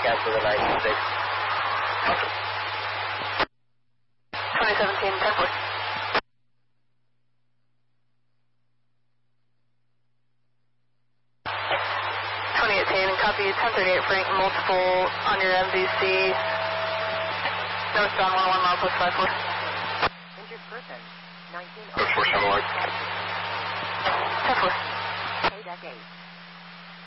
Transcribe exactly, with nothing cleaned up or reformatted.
cancel the nine six. twenty seventeen, ten four. twenty eighteen, copy, ten thirty-eight Frank, multiple on your M V C. Northbound one one miles, west five four. Injured person, nineteen Four seven one. ten four. K-Deck eight.